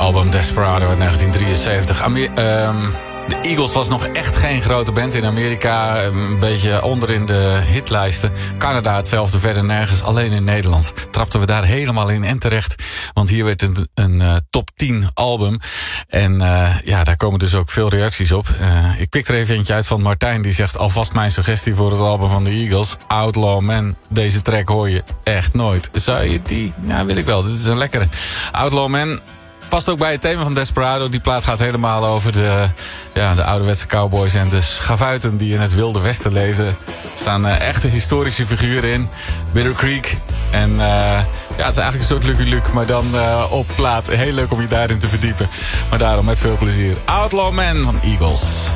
album Desperado uit 1973. De Eagles was nog echt geen grote band in Amerika. Een beetje onder in de hitlijsten. Canada hetzelfde, verder nergens. Alleen in Nederland trapten we daar helemaal in en terecht. Want hier werd een top 10 album. En daar komen dus ook veel reacties op. Ik pik er even eentje uit van Martijn. Die zegt alvast mijn suggestie voor het album van de Eagles. Outlaw Man. Deze track hoor je echt nooit. Zou je die? Nou, wil ik wel. Dit is een lekkere. Outlaw Man past ook bij het thema van Desperado. Die plaat gaat helemaal over de ouderwetse cowboys en de schavuiten die in het wilde westen leefden. Er staan echte historische figuren in. Bitter Creek. En het is eigenlijk een soort Lucky Luke, maar dan op plaat. Heel leuk om je daarin te verdiepen. Maar daarom met veel plezier. Outlaw Man van Eagles.